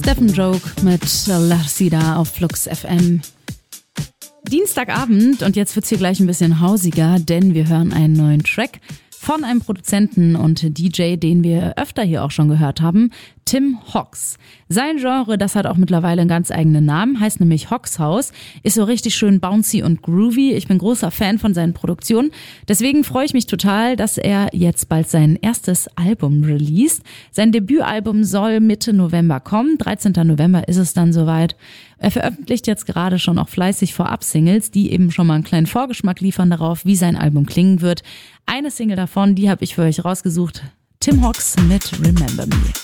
Stephen Joke mit Larcida auf Flux FM. Dienstagabend und jetzt wird's hier gleich ein bisschen hausiger, denn wir hören einen neuen Track von einem Produzenten und DJ, den wir öfter hier auch schon gehört haben, Tim Hawks. Sein Genre, das hat auch mittlerweile einen ganz eigenen Namen, heißt nämlich Hawks House, ist so richtig schön bouncy und groovy. Ich bin großer Fan von seinen Produktionen. Deswegen freue ich mich total, dass er jetzt bald sein erstes Album released. Sein Debütalbum soll Mitte November kommen. 13. November ist es dann soweit. Er veröffentlicht jetzt gerade schon auch fleißig Vorab-Singles, die eben schon mal einen kleinen Vorgeschmack liefern darauf, wie sein Album klingen wird. Eine Single davon, die habe ich für euch rausgesucht. Tim Hawks mit Remember Me.